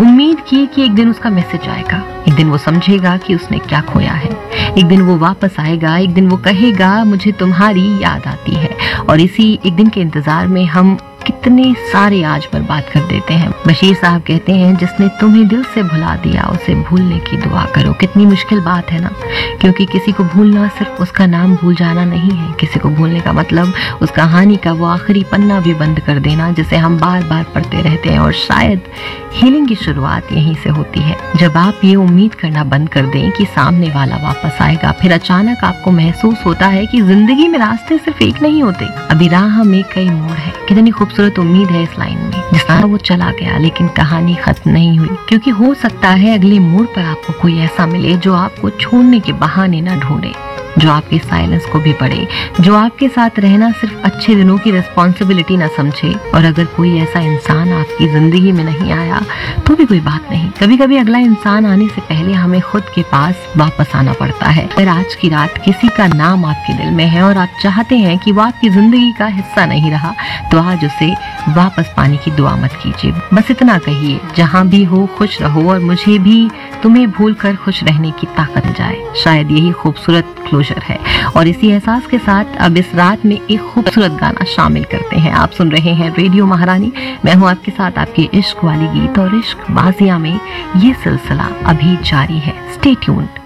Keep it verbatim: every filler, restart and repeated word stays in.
उम्मीद की कि एक दिन उसका मैसेज आएगा, एक दिन वो समझेगा कि उसने क्या खोया है, एक दिन वो वापस आएगा, एक दिन वो कहेगा मुझे तुम्हारी याद आती है। और इसी एक दिन के इंतजार में हम कितने सारे आज बर्बाद कर देते हैं। बशीर साहब कहते हैं जिसने तुम्हें दिल से भुला दिया उसे भूलने की दुआ करो। कितनी मुश्किल बात है ना, क्योंकि किसी को भूलना सिर्फ उसका नाम भूल जाना नहीं है। किसी को भूलने का मतलब उस कहानी का वो आखिरी पन्ना भी बंद कर देना जिसे हम बार बार पढ़ते रहते हैं। और शायद हीलिंग की शुरुआत यहीं से होती है, जब आप ये उम्मीद करना बंद कर दें कि सामने वाला वापस आएगा। फिर अचानक आपको महसूस होता है कि जिंदगी में रास्ते सिर्फ एक नहीं होते, अभी राह में कई मोड़ है। कितनी खूबसूरत उम्मीद है इस लाइन में। जिस तरह वो चला गया लेकिन कहानी खत्म नहीं हुई, क्योंकि हो सकता है अगले मोड़ पर आपको कोई ऐसा मिले जो आपको छोड़ने के बहाने न ढूंढे, जो आपके साइलेंस को भी पढ़े, जो आपके साथ रहना सिर्फ अच्छे दिनों की रिस्पॉन्सिबिलिटी ना समझे। और अगर कोई ऐसा इंसान आपकी जिंदगी में नहीं आया तो भी कोई बात नहीं, कभी कभी अगला इंसान आने से पहले हमें खुद के पास वापस आना पड़ता है। अगर आज की रात किसी का नाम आपके दिल में है और आप चाहते हैं कि वो आपकी जिंदगी का हिस्सा नहीं रहा, तो आज उसे वापस पाने की दुआ मत कीजिए। बस इतना कहिए, जहाँ भी हो खुश रहो और मुझे भी तुम्हें भूल कर खुश रहने की ताकत जाए। शायद यही खूबसूरत क्लोजर है। और इसी एहसास के साथ अब इस रात में एक खूबसूरत गाना शामिल करते हैं। आप सुन रहे हैं रेडियो महारानी, मैं हूं आपके साथ आपके इश्क वाली गीत, और इश्क बाजिया में ये सिलसिला अभी जारी है। Stay tuned.